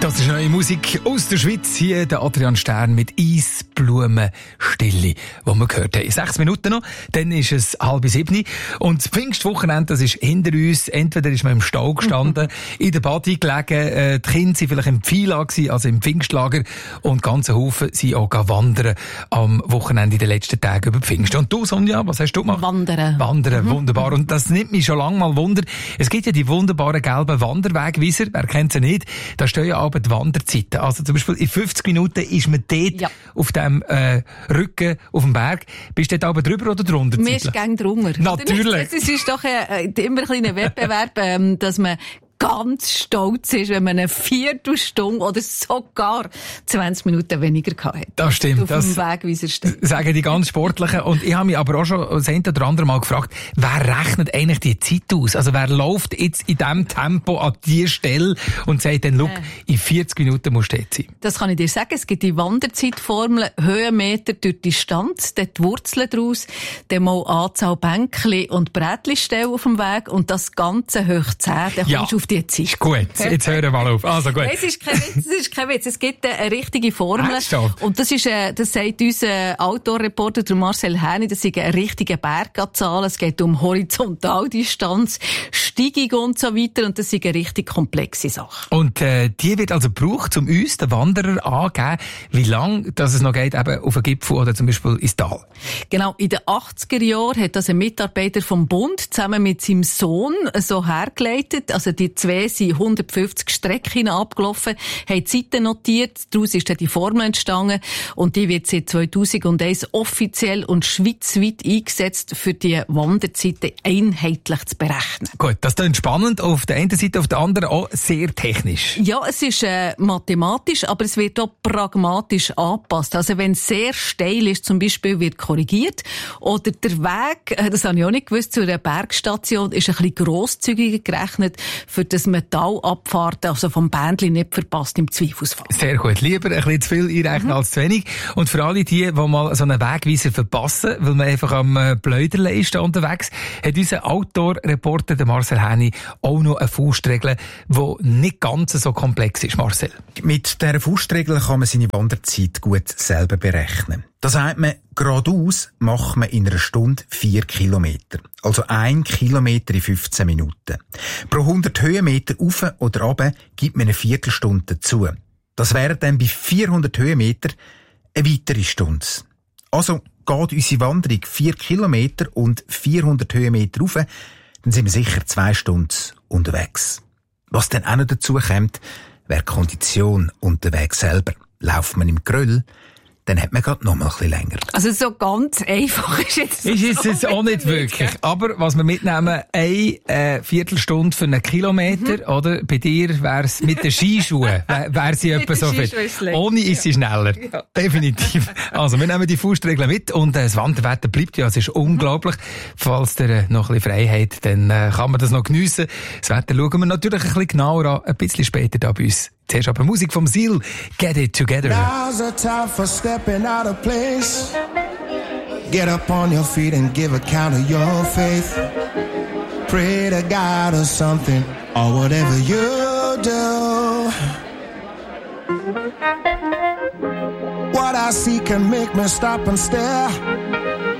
Das ist neue Musik aus der Schweiz. Hier der Adrian Stern mit Eisblumenstille, wo wir gehört haben. In 6 Minuten noch, dann ist es 6:30. Und das Pfingstwochenende, das ist hinter uns. Entweder ist man im Stau gestanden, in der Badi gelegen, die Kinder waren vielleicht im Pfila gewesen, also im Pfingstlager. Und ganze Haufen sind auch wandern am Wochenende in den letzten Tagen über Pfingsten. Und du, Sonja, was hast du gemacht? Wandern, wunderbar. Und das nimmt mich schon lange mal Wunder. Es gibt ja die wunderbaren gelben Wanderwegweiser. Wer kennt sie nicht? Da stehen ja aber die Wanderzeiten. Also zum Beispiel in 50 Minuten ist man dort auf dem Rücken auf dem Berg. Bist du dort aber drüber oder drunter? Mir ist gäng drunter. Natürlich. Es ist doch immer ein kleiner Wettbewerb, dass man ganz stolz ist, wenn man eine Viertelstunde oder sogar 20 Minuten weniger gehabt hat. Das stimmt. Auf dem Wegweiser steht. Sagen die ganz Sportlichen. Und ich habe mich aber auch schon das eine oder andere Mal gefragt, wer rechnet eigentlich die Zeit aus? Also wer läuft jetzt in diesem Tempo an die Stelle und sagt dann, schau, in 40 Minuten musst du dort sein? Das kann ich dir sagen. Es gibt die Wanderzeitformel, Höhenmeter durch Distanz, dann die Wurzeln daraus, dann mal Anzahl Bänkchen und Brätchenstellen auf dem Weg und das Ganze hoch 10. Dann kommst du auf die Zeit. Gut, jetzt hören wir mal auf. Also gut. Es ist kein Witz. Es gibt eine richtige Formel. Und das sagt unser Outdoor-Reporter, der Marcel Häni, das ist eine richtige Berganzahl. Es geht um Horizontaldistanz, Steigung und so weiter. Und das ist eine richtig komplexe Sache. Und die wird also gebraucht, um uns, den Wanderer, angeben, wie lange es noch geht, eben auf den Gipfel oder zum Beispiel ins Tal. Genau. In den 80er Jahren hat das ein Mitarbeiter vom Bund zusammen mit seinem Sohn so hergeleitet. Also die zwei sind 150 Strecken abgelaufen, haben Zeiten notiert, daraus ist dann die Formel entstanden und die wird seit 2001 offiziell und schweizweit eingesetzt, für die Wanderzeiten einheitlich zu berechnen. Gut, das klingt spannend, auf der einen Seite, auf der anderen auch sehr technisch. Ja, es ist mathematisch, aber es wird auch pragmatisch angepasst. Also wenn es sehr steil ist, zum Beispiel, wird korrigiert, oder der Weg, das habe ich auch nicht gewusst, zu einer Bergstation ist ein bisschen grosszügiger gerechnet, für das Metallabfahrten, also vom Bändchen nicht verpasst im Zweifelsfall. Sehr gut. Lieber ein bisschen zu viel einrechnen als zu wenig. Und für alle die mal so einen Wegweiser verpassen, weil man einfach am Blöderle ist da unterwegs, hat unser Outdoor-Reporter, der Marcel Häni, auch noch eine Faustregel, die nicht ganz so komplex ist, Marcel. Mit dieser Faustregel kann man seine Wanderzeit gut selber berechnen. Da sagt man, geradeaus macht man in einer Stunde 4 Kilometer. Also 1 Kilometer in 15 Minuten. Pro 100 Höhenmeter rauf oder runter gibt man eine Viertelstunde dazu. Das wäre dann bei 400 Höhenmeter eine weitere Stunde. Also geht unsere Wanderung 4 Kilometer und 400 Höhenmeter rauf, dann sind wir sicher 2 Stunden unterwegs. Was dann auch noch dazu kommt, wäre Kondition unterwegs selber. Lauft man im Geröll, dann hat man gerade noch mal ein bisschen länger. Also so ganz einfach ist es jetzt auch nicht wirklich. Aber was wir mitnehmen, eine Viertelstunde für einen Kilometer, oder? Bei dir wär's mit den Skischuhen, wär sie etwa so viel. Ohne ist sie schneller. Ja. Definitiv. Also wir nehmen die Faustregeln mit und das Wanderwetter bleibt ja, es ist unglaublich. Falls ihr noch ein bisschen Freiheit, dann kann man das noch geniessen. Das Wetter schauen wir natürlich ein bisschen genauer an, ein bisschen später da bei uns. Zuerst aber Musik vom Seal, Get It Together. Now's the time for stepping out of place. Get up on your feet and give account of your faith. Pray to God or something, or whatever you do. What I see can make me stop and stare.